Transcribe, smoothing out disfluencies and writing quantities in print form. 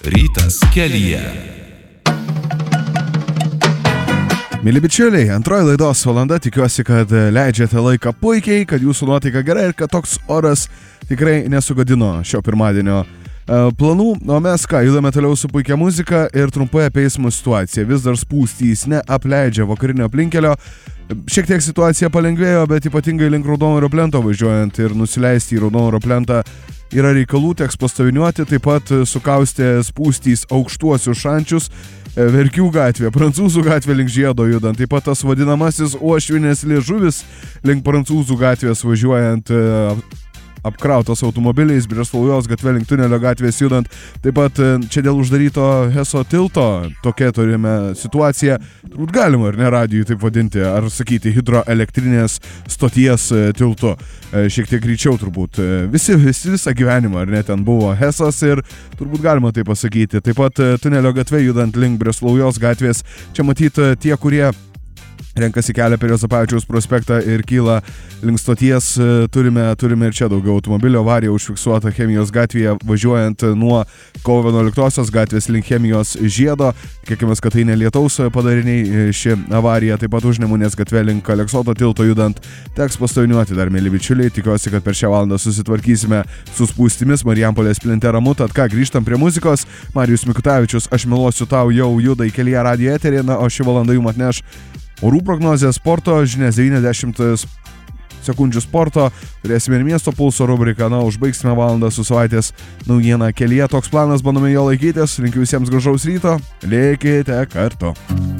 Rytas kelyje. Mėly bičiuliai, antroji laidos valanda, tikiuosi, kad leidžiate laiką puikiai, kad jūsų nuotaika gerai ir kad toks oras tikrai nesugadino šio pirmadienio planų. O mes judame toliau su puikia muzika ir trumpai apie eismo situaciją. Vis dar spūstys neapleidžia vakarinio aplinkelio. Šiek tiek situacija palengvėjo, bet ypatingai link Raudonojo plento važiuojant ir nusileisti į Raudonojo plentą yra reikalų, teks pastoviniuoti, taip pat sukaustė spūstys Aukštuosius Šančius, Verkių gatvė, Prancūzų gatvė link Žiedo judant, taip pat tas vadinamasis Uošvinės liežuvis link Prancūzų gatvės važiuojant, apkrautos automobiliais, Breslaujos gatvė link Tunelio gatvės judant, taip pat čia dėl uždaryto Heso tilto tokia turime situaciją, turbūt galima ir ne radijui taip vadinti, ar sakyti hidroelektrinės stoties tiltu, šiek tiek greičiau turbūt, visą gyvenimą, ar ne, ten buvo Hesas ir turbūt galima tai pasakyti, taip pat Tunelio gatvė judant link Breslaujos gatvės, čia matyti tie, kurie renkasi kelią per Juozapavičiaus prospektą ir kyla link stoties, turime ir čia daugiau automobilio, avarija užfiksuota Chemijos gatvėje važiuojant nuo Kovo 11 gatvės link Chemijos Žiedo, tikėkimės, kad tai ne lietaus padariniai ši avarija, taip pat Užnemunės gatvė link Aleksoto tilto judant, teks pastoviniuoti dar, mėly bičiuliai, tikiuosi, kad per šią valandą susitvarkysime su spūstimis Marijampolės plente ramu, tad grįžtam prie muzikos, Marijus Mikutavičius, aš meluosiu tau, jau juda į kelyje radijo eterį, na, o ši valanda jums atneš orų prognozė, sporto žinias 90 sekundžių sporto, turėsime ir miesto pulso rubriką, na, užbaigsime valandą su savaitės naujiena kelyje, toks planas, bandome jo laikytis, linkiu visiems gražaus ryto, likite kartu.